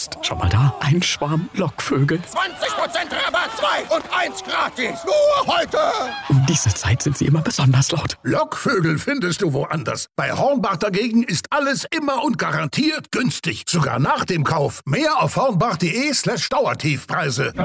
Psst, schau mal da, ein Schwarm Lockvögel. 20% Rabatt, 2 und 1 gratis. Nur heute. Um diese Zeit sind sie immer besonders laut. Lockvögel findest du woanders. Bei Hornbach dagegen ist alles immer und garantiert günstig. Sogar nach dem Kauf. Mehr auf hornbach.de/Dauertiefpreise.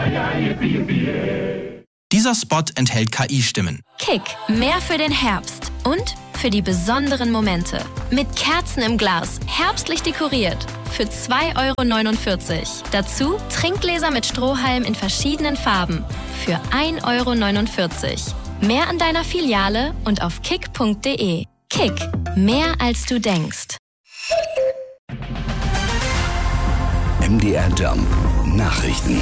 Dieser Spot enthält KI-Stimmen. Kick, mehr für den Herbst und für die besonderen Momente. Mit Kerzen im Glas, herbstlich dekoriert. Für 2,49 €. Dazu Trinkgläser mit Strohhalm in verschiedenen Farben. Für 1,49 €. Mehr an deiner Filiale und auf kick.de. Kick, mehr als du denkst. MDR Jump Nachrichten.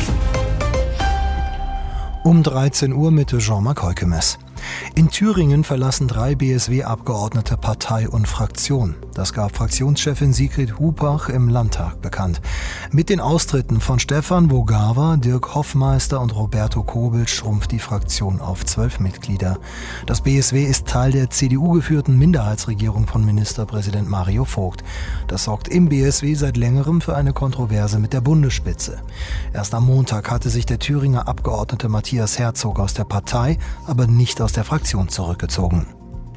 Um 13 Uhr mit Jean-Marc Heukemes. In Thüringen verlassen 3 BSW-Abgeordnete Partei und Fraktion. Das gab Fraktionschefin Sigrid Hupach im Landtag bekannt. Mit den Austritten von Stefan Bogawa, Dirk Hoffmeister und Roberto Kobel schrumpft die Fraktion auf 12 Mitglieder. Das BSW ist Teil der CDU-geführten Minderheitsregierung von Ministerpräsident Mario Vogt. Das sorgt im BSW seit längerem für eine Kontroverse mit der Bundesspitze. Erst am Montag hatte sich der Thüringer Abgeordnete Matthias Herzog aus der Partei, aber nicht aus der Fraktion zurückgezogen.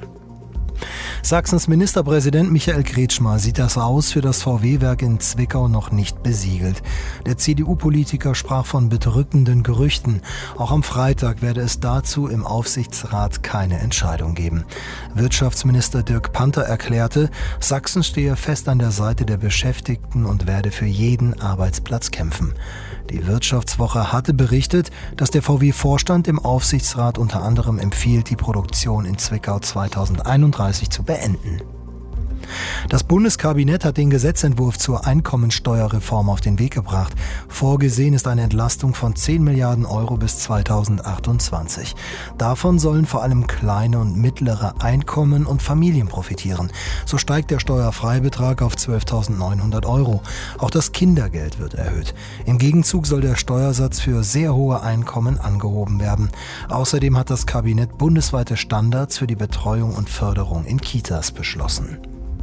Sachsens Ministerpräsident Michael Kretschmer sieht das Aus für das VW-Werk in Zwickau noch nicht besiegelt. Der CDU-Politiker sprach von bedrückenden Gerüchten. Auch am Freitag werde es dazu im Aufsichtsrat keine Entscheidung geben. Wirtschaftsminister Dirk Panther erklärte, Sachsen stehe fest an der Seite der Beschäftigten und werde für jeden Arbeitsplatz kämpfen. Die Wirtschaftswoche hatte berichtet, dass der VW-Vorstand im Aufsichtsrat unter anderem empfiehlt, die Produktion in Zwickau 2031 zu beenden. Das Bundeskabinett hat den Gesetzentwurf zur Einkommensteuerreform auf den Weg gebracht. Vorgesehen ist eine Entlastung von 10 Milliarden € bis 2028. Davon sollen vor allem kleine und mittlere Einkommen und Familien profitieren. So steigt der Steuerfreibetrag auf 12.900 €. Auch das Kindergeld wird erhöht. Im Gegenzug soll der Steuersatz für sehr hohe Einkommen angehoben werden. Außerdem hat das Kabinett bundesweite Standards für die Betreuung und Förderung in Kitas beschlossen.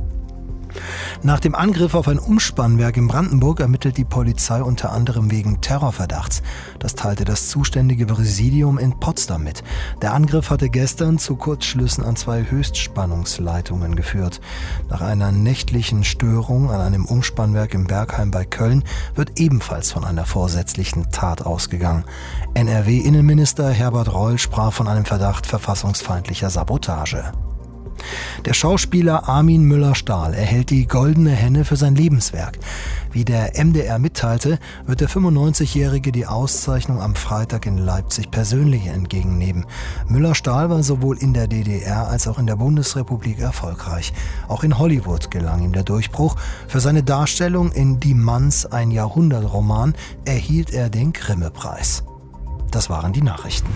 Nach dem Angriff auf ein Umspannwerk in Brandenburg ermittelt die Polizei unter anderem wegen Terrorverdachts. Das teilte das zuständige Präsidium in Potsdam mit. Der Angriff hatte gestern zu Kurzschlüssen an 2 Höchstspannungsleitungen geführt. Nach einer nächtlichen Störung an einem Umspannwerk im Bergheim bei Köln wird ebenfalls von einer vorsätzlichen Tat ausgegangen. NRW-Innenminister Herbert Reul sprach von einem Verdacht verfassungsfeindlicher Sabotage. Der Schauspieler Armin Müller-Stahl erhält die Goldene Henne für sein Lebenswerk. Wie der MDR mitteilte, wird der 95-Jährige die Auszeichnung am Freitag in Leipzig persönlich entgegennehmen. Müller-Stahl war sowohl in der DDR als auch in der Bundesrepublik erfolgreich. Auch in Hollywood gelang ihm der Durchbruch. Für seine Darstellung in Die Manns, ein Jahrhundertroman, erhielt er den Grimme-Preis. Das waren die Nachrichten.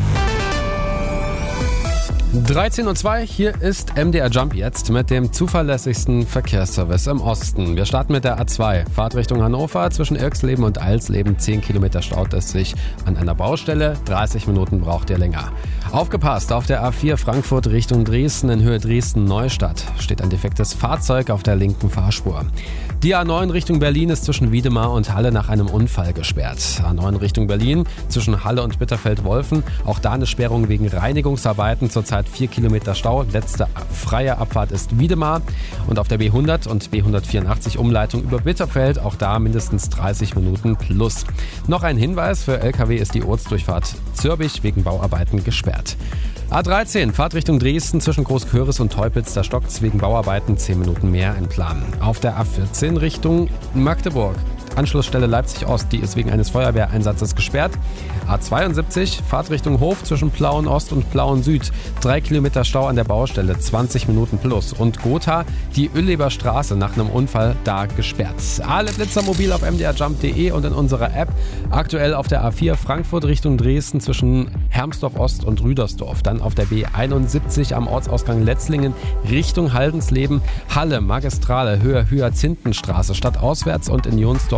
13:02 Uhr, hier ist MDR Jump jetzt mit dem zuverlässigsten Verkehrsservice im Osten. Wir starten mit der A2, Fahrtrichtung Hannover, zwischen Irxleben und Alsleben, 10 Kilometer staut es sich an einer Baustelle, 30 Minuten braucht ihr länger. Aufgepasst, auf der A4 Frankfurt Richtung Dresden in Höhe Dresden-Neustadt steht ein defektes Fahrzeug auf der linken Fahrspur. Die A9 Richtung Berlin ist zwischen Wiedemar und Halle nach einem Unfall gesperrt. A9 Richtung Berlin zwischen Halle und Bitterfeld-Wolfen, auch da eine Sperrung wegen Reinigungsarbeiten, zurzeit 4 Kilometer Stau. Letzte freie Abfahrt ist Wiedemar. Und auf der B100 und B184 Umleitung über Bitterfeld, auch da mindestens 30 Minuten plus. Noch ein Hinweis, für LKW ist die Ortsdurchfahrt Zürbich wegen Bauarbeiten gesperrt. A13, Fahrtrichtung Dresden zwischen Großköris und Teupitz, da stockt's wegen Bauarbeiten 10 Minuten mehr in Plan. Auf der A14 Richtung Magdeburg, Anschlussstelle Leipzig-Ost, die ist wegen eines Feuerwehreinsatzes gesperrt. A72, Fahrtrichtung Hof zwischen Plauen-Ost und Plauen-Süd, 3 Kilometer Stau an der Baustelle, 20 Minuten plus. Und Gotha, die Ölleber Straße nach einem Unfall da gesperrt. Alle Blitzer mobil auf mdrjump.de und in unserer App. Aktuell auf der A4 Frankfurt Richtung Dresden zwischen Hermsdorf-Ost und Rüdersdorf. Dann auf der B71 am Ortsausgang Letzlingen Richtung Haldensleben, Halle, Magistrale, Höhe Hyazinthenstraße stadtauswärts und in Jonsdorf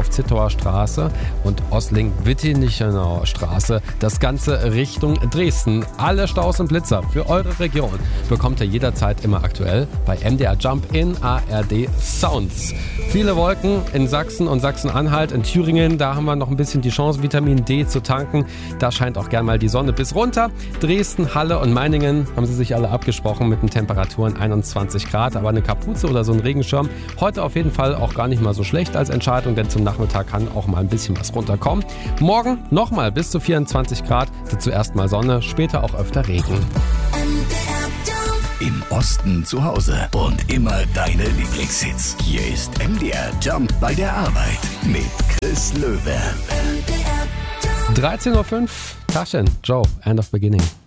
Zittauer Straße und Ossling-Wittinichenauer Straße. Das Ganze Richtung Dresden. Alle Staus und Blitzer für eure Region bekommt ihr jederzeit immer aktuell bei MDR Jump in ARD Sounds. Viele Wolken in Sachsen und Sachsen-Anhalt, in Thüringen, da haben wir noch ein bisschen die Chance, Vitamin D zu tanken. Da scheint auch gern mal die Sonne bis runter. Dresden, Halle und Meiningen haben sie sich alle abgesprochen mit den Temperaturen 21 Grad. Aber eine Kapuze oder so ein Regenschirm heute auf jeden Fall auch gar nicht mal so schlecht als Entscheidung, denn zum Nachmittag kann auch mal ein bisschen was runterkommen. Morgen nochmal bis zu 24 Grad, zuerst mal Sonne, später auch öfter Regen. Im Osten zu Hause und immer deine Lieblingshits. Hier ist MDR Jump bei der Arbeit mit Chris Löwe. 13:05 Uhr, Taschen, Joe, End of Beginning.